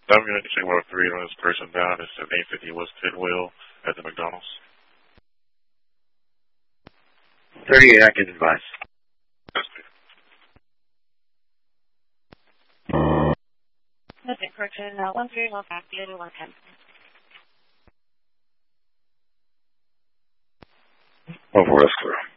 I'm going to check about 3 on this person down. It's an 850 West Tidwell at the McDonald's. 38, I can advise. That's correction. 13 will back the other 110. Over, that's clear.